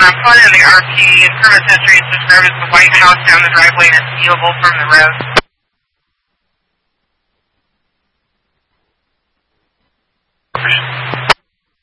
Phone in the RP and permit history is described as the white house down the driveway and it's viewable from the road.